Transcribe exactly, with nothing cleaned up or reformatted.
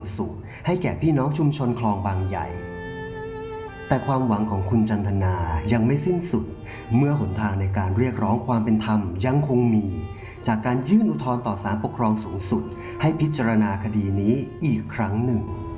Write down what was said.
สุขให้แก่พี่น้องชุมชนคลองบางใหญ่แต่ความหวังของคุณจันทนายังไม่สิ้นสุดเมื่อหนทางในการเรียกร้องความเป็นธรรมยังคงมีจากการยื่นอุทธรณ์ต่อศาลปกครองสูงสุดให้พิจารณาคดีนี้อีกครั้งหนึ่ง